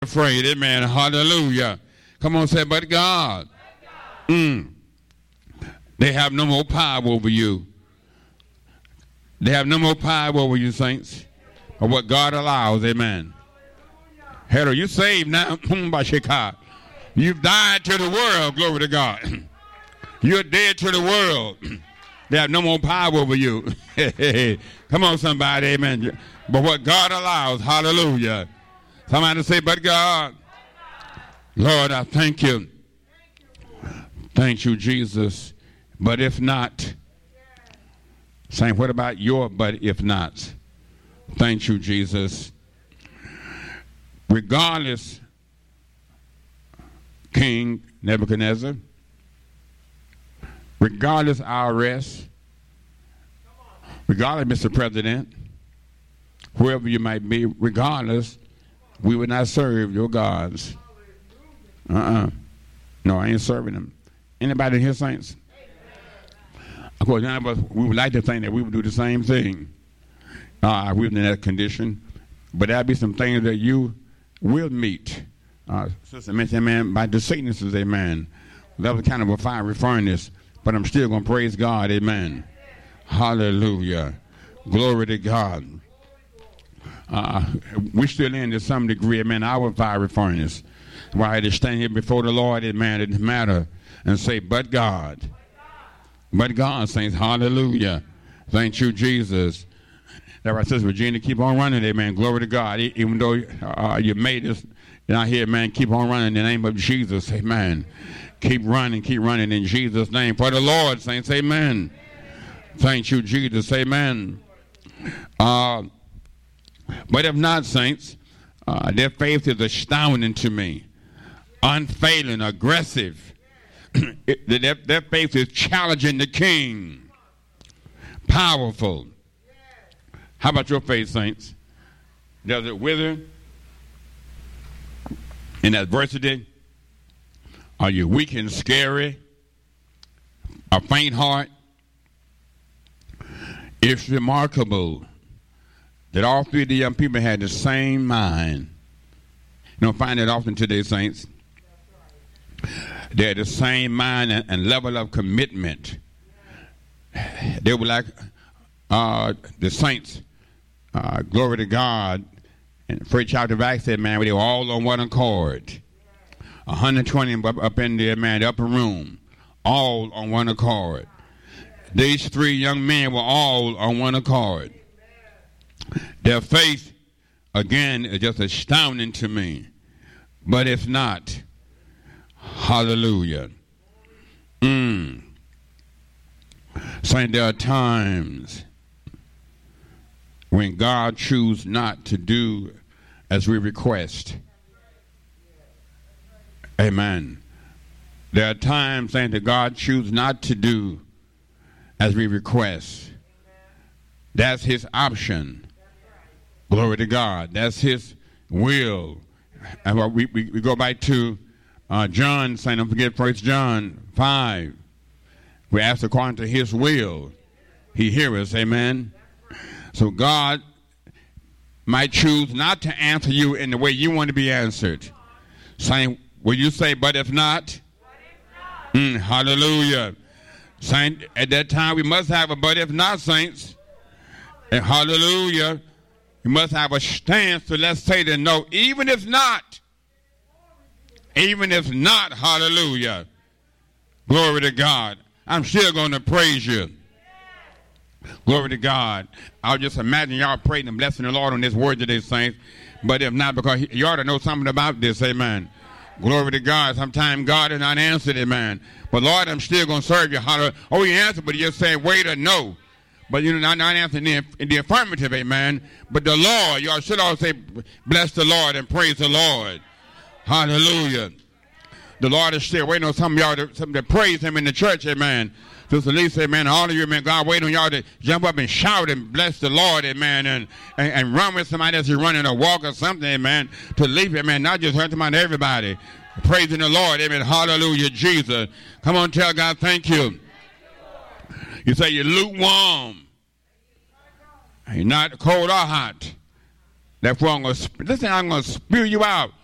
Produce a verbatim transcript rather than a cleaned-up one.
afraid. Amen. Hallelujah. Come on, say, but God. Mm. They have no more power over you. They have no more power over you, saints. Or what God allows. Amen. Hello, you saved now. You've died to the world. Glory to God. You're dead to the world. They have no more power over you. Come on, somebody. Amen. But what God allows. Hallelujah. Somebody say, but God. Lord, I thank you. Thank you, Jesus. But if not, saying, what about your but if not? Thank you, Jesus. Regardless, King Nebuchadnezzar, regardless I R S, regardless, Mister President, whoever you might be, regardless, we would not serve your gods. Uh-uh. No, I ain't serving them. Anybody here, saints? Of course, none of us, we would like to think that we would do the same thing. Uh, we're in that condition. But there'll be some things that you will meet. Uh, Sister mentioned, man, by the sicknesses, amen. That was kind of a fiery furnace. But I'm still going to praise God, amen. Hallelujah. Glory to God. Uh, we're still in to some degree, amen, our fiery furnace. Why I had to stand here before the Lord, amen, it didn't matter, and say, but God. But God, saints, hallelujah. Thank you, Jesus. That's why Sister Virginia, keep on running, amen. Glory to God. Even though uh, you made us, you're not here, man, keep on running in the name of Jesus, amen. Keep running, keep running in Jesus' name. For the Lord, saints, amen. Thank you, Jesus, amen. Uh, but if not, saints, uh, their faith is astounding to me. Unfailing, aggressive. it, their, their faith is challenging the king. Powerful. How about your faith, saints? Does it wither in adversity? Are you weak and scary? A faint heart? It's remarkable that all three of the young people had the same mind. You don't find that often today, saints. They had the same mind and, and level of commitment. They were like uh, the saints. Uh, glory to God. And first chapter of Acts said, man, they were all on one accord. one hundred twenty up, up in there, man, the upper room. All on one accord. These three young men were all on one accord. Their faith, again, is just astounding to me. But if not, hallelujah. Mm. Saying there are times when God chooses not to do as we request. Amen. There are times saying that God chooses not to do as we request. That's his option. Glory to God. That's his will. And we, we, we go back to uh, John, saying, don't forget First John five. We ask according to his will. He hears us, amen. So God might choose not to answer you in the way you want to be answered. Saying, will you say, but if not? Mm, hallelujah. Saying, at that time we must have a but if not, saints. And hallelujah. You must have a stance to let's say the no, even if not. Even if not, hallelujah. Glory to God. I'm still going to praise you. Glory to God. I'll just imagine y'all praying and blessing the Lord on this word today, saints. But if not, because you ought to know something about this, amen. Glory to God. Sometimes God has not answered, amen. But Lord, I'm still going to serve you. Hallelujah. Oh, he answered, but he just saying wait or no. But you know, not, not answering in the, in the affirmative, amen. But the Lord, y'all should all say, bless the Lord and praise the Lord. Hallelujah. The Lord is still waiting on some of y'all to, some to praise him in the church, amen. Sister Lisa, amen, all of you, amen, God waiting on y'all to jump up and shout and bless the Lord, amen, and, and, and run with somebody that's running a walk or something, amen, to leave, amen, not just hurt about everybody. Praising the Lord, amen, hallelujah, Jesus. Come on, tell God, thank you. You say you're lukewarm. You're not cold or hot. Therefore, I'm going to, listen, I'm going to spew you out